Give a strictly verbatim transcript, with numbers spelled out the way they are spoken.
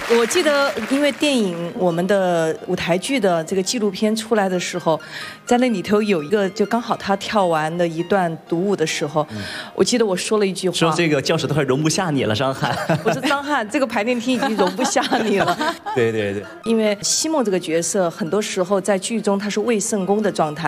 我记得，因为电影我们的舞台剧的这个纪录片出来的时候，在那里头有一个，就刚好他跳完的一段独舞的时候，嗯、我记得我说了一句话， 说这个教室都快容不下你了，张翰。 我说张翰，这个排练厅已经容不下你了。 对对对， 因为西梦这个角色，很多时候在剧中他是魏圣公的状态。